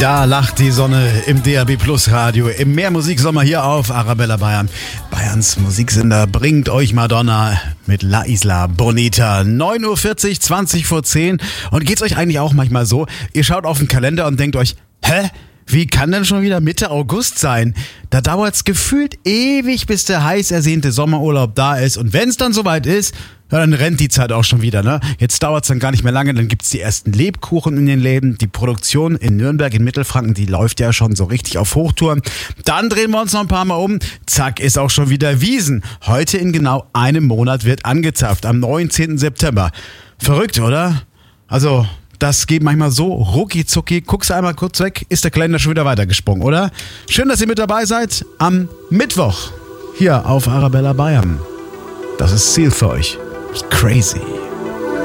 Da lacht die Sonne im DAB Plus Radio, im Mehrmusiksommer hier auf Arabella Bayern. Bayerns Musiksender bringt euch Madonna mit La Isla Bonita. 9.40 Uhr, 20 vor 10. Und geht's euch eigentlich auch manchmal so? Ihr schaut auf den Kalender und denkt euch, hä? Wie kann denn schon wieder Mitte August sein? Da dauert's gefühlt ewig, bis der heiß ersehnte Sommerurlaub da ist. Und wenn's dann soweit ist, ja, dann rennt die Zeit auch schon wieder, ne? Jetzt dauert's dann gar nicht mehr lange, dann gibt's die ersten Lebkuchen in den Läden. Die Produktion in Nürnberg, in Mittelfranken, die läuft ja schon so richtig auf Hochtouren. Dann drehen wir uns noch ein paar Mal um. Zack, ist auch schon wieder Wiesn. Heute in genau einem Monat wird angezapft, am 19. September. Verrückt, oder? Also, das geht manchmal so rucki zucki. Guckst du einmal kurz weg, ist der Kalender schon wieder weitergesprungen, oder? Schön, dass ihr mit dabei seid am Mittwoch hier auf Arabella Bayern. Das ist Ziel für euch. Crazy.